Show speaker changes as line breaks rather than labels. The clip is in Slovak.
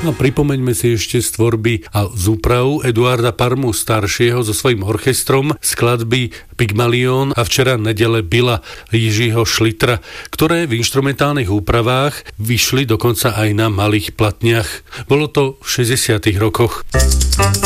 No, pripomeňme si ešte z tvorby a z úprav Eduarda Parmu staršieho so svojím orchestrom skladby Pygmalion a Včera nedele byla Jiřího Šlitra, ktoré v inštrumentálnych úpravách vyšli dokonca aj na malých platniach. Bolo to v 60. rokoch.